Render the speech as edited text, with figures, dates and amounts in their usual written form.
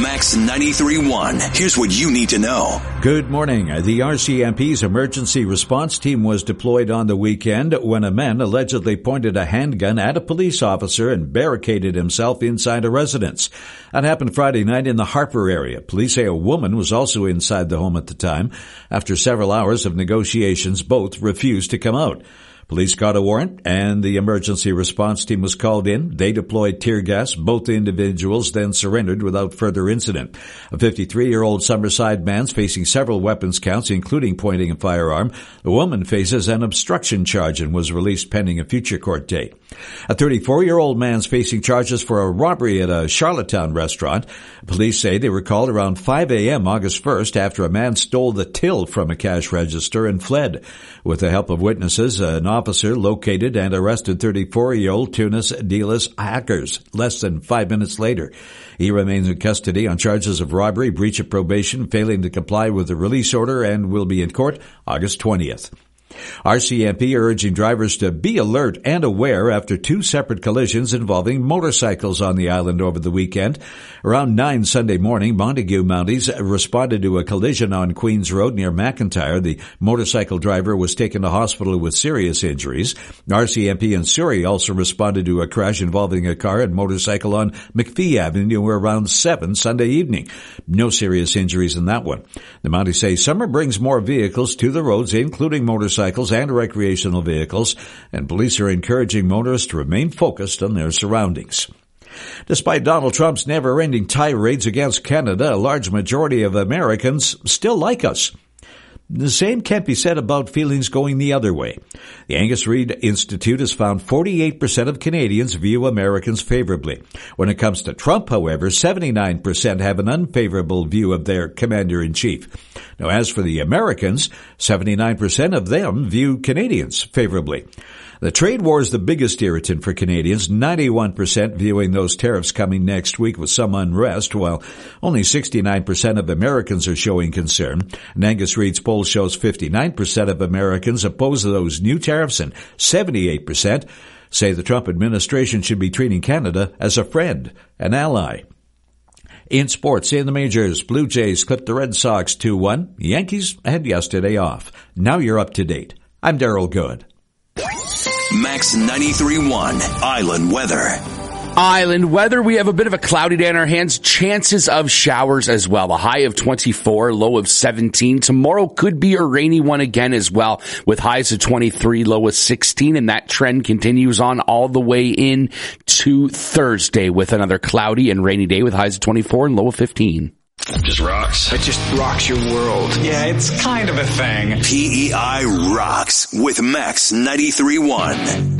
Max 93.1. Here's what you need to know. Good morning. The RCMP's emergency response team was deployed on the weekend when a man allegedly pointed a handgun at a police officer and barricaded himself inside a residence. That happened Friday night in the Harper area. Police say a woman was also inside the home at the time. After several hours of negotiations, both refused to come out. Police got a warrant, and the emergency response team was called in. They deployed tear gas. Both individuals then surrendered without further incident. A 53-year-old Summerside man's facing several weapons counts, including pointing a firearm. The woman faces an obstruction charge and was released pending a future court date. A 34-year-old man's facing charges for a robbery at a Charlottetown restaurant. Police say they were called around 5 a.m. August 1st after a man stole the till from a cash register and fled. With the help of witnesses, an officer located and arrested 34-year-old Tunis Delis Hackers less than 5 minutes later. He remains in custody on charges of robbery, breach of probation, failing to comply with the release order, and will be in court August 20th. RCMP urging drivers to be alert and aware after two separate collisions involving motorcycles on the island over the weekend. Around 9 Sunday morning, Montague Mounties responded to a collision on Queens Road near McIntyre. The motorcycle driver was taken to hospital with serious injuries. RCMP and Surrey also responded to a crash involving a car and motorcycle on McPhee Avenue around 7 Sunday evening. No serious injuries in that one. The Mounties say summer brings more vehicles to the roads, including motorcycles and recreational vehicles, and police are encouraging motorists to remain focused on their surroundings. Despite Donald Trump's never-ending tirades against Canada, a large majority of Americans still like us. The same can't be said about feelings going the other way. The Angus Reid Institute has found 48% of Canadians view Americans favorably. When it comes to Trump, however, 79% have an unfavorable view of their commander-in-chief. Now, as for the Americans, 79% of them view Canadians favorably. The trade war is the biggest irritant for Canadians, 91% viewing those tariffs coming next week with some unrest, while only 69% of Americans are showing concern. And Angus Reid's poll shows 59% of Americans oppose those new tariffs, and 78% say the Trump administration should be treating Canada as a friend, an ally. In sports, in the majors, Blue Jays clipped the Red Sox 2-1. Yankees had yesterday off. Now you're up to date. I'm Daryl Good. Max 93.1 Island Weather. Island weather, we have a bit of a cloudy day on our hands. Chances of showers as well. A high of 24, low of 17. Tomorrow could be a rainy one again as well, with highs of 23, low of 16. And that trend continues on all the way in to Thursday with another cloudy and rainy day with highs of 24 and low of 15. Just rocks. It just rocks your world. Yeah, it's kind of a thing. PEI rocks with Max 93.1.